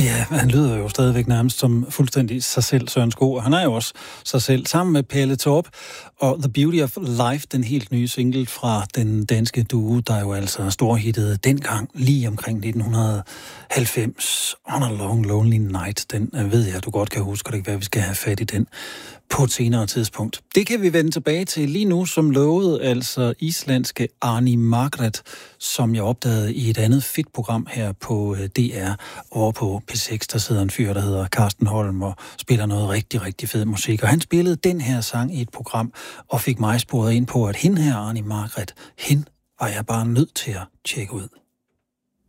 Ja, han lyder jo stadigvæk nærmest som fuldstændig sig selv, Søren Sko, og han er jo også sig selv, sammen med Pelle Torp og The Beauty of Life, den helt nye single fra den danske duo, der jo altså storhittede dengang, lige omkring 1990, On a Long Lonely Night. Den ved jeg, du godt kan huske, og det kan være, at vi skal have fat i den på et senere tidspunkt. Det kan vi vende tilbage til lige nu, som lovede, altså islandske Arni Margret, som jeg opdagede i et andet fedt program her på DR. Over på P6, der sidder en fyr, der hedder Carsten Holm, og spiller noget rigtig, rigtig fed musik. Og han spillede den her sang i et program, og fik mig sporet ind på, at hende her, Arni Margret, hende var jeg bare nødt til at tjekke ud.